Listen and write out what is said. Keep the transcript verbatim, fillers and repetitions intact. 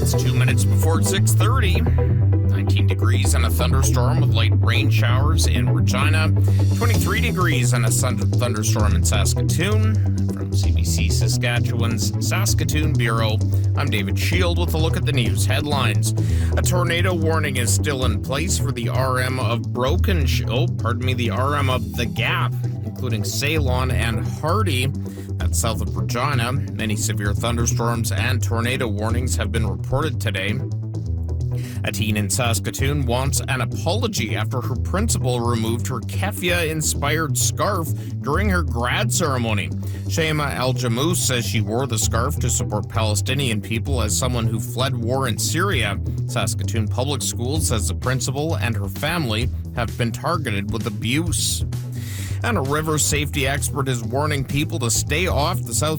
It's two minutes before six thirty. nineteen degrees and a thunderstorm with light rain showers in Regina. twenty-three degrees and a sun- thunderstorm in Saskatoon. From C B C Saskatchewan's Saskatoon Bureau, I'm David Shield with a look at the news headlines. A tornado warning is still in place for the R M of Broken... Sh- oh, pardon me, the R M of The Gap, including Ceylon and Hardy. That's south of Regina. Many severe thunderstorms and tornado warnings have been reported today. A teen in Saskatoon wants an apology after her principal removed her keffiyeh-inspired scarf during her grad ceremony. Shema El-Jamous says she wore the scarf to support Palestinian people as someone who fled war in Syria. Saskatoon Public Schools says the principal and her family have been targeted with abuse. And a river safety expert is warning people to stay off the South